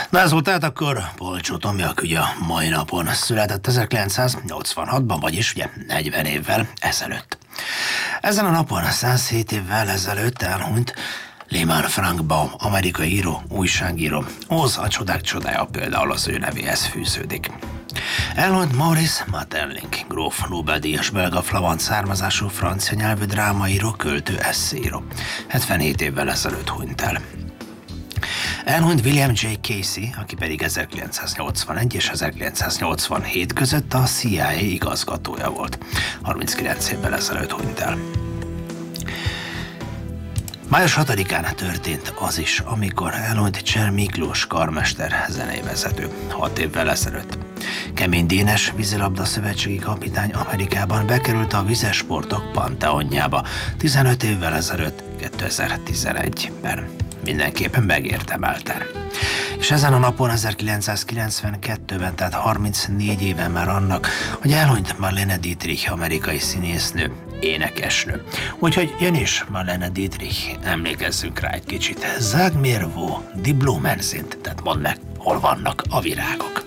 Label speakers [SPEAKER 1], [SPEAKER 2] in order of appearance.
[SPEAKER 1] Na ez volt tehát akkor Polcsó Tomi, aki ugye a mai napon született 1986-ban, vagyis ugye 40 évvel ezelőtt. Ezen a napon 107 évvel ezelőtt elhunyt Lehman Frank Baum, amerikai író, újságíró. Oz, a csodák csodája például az ő nevéhez fűződik. Elhunyt Maurice Maeterlinck, gróf, Nobel-díjas belga flamand származású francia nyelvű drámaíró, költő, esszéíró. 77 évvel ezelőtt hunyt el. Elhunyt William J. Casey, aki pedig 1981 és 1987 között a CIA igazgatója volt. 39 évvel ezelőtt hunyt el. Május 6-án történt az is, amikor elhunyt Cser Miklós karmester, zenévezető, 6 évvel ezelőtt. Kemény Dénes, vízilabda szövetségi kapitány Amerikában bekerült a vizesportok panteonjába 15 évvel ezelőtt, 2011-ben. Mindenképpen megérdemelte. És ezen a napon 1992-ben, tehát 34 éve már annak, hogy elhunyt Marlene Dietrich, amerikai színésznő, énekesnő. Úgyhogy jön is Marlene Dietrich, emlékezzünk rá egy kicsit. Sag mir wo die Blumen sind, tehát mondd meg, hol vannak a virágok.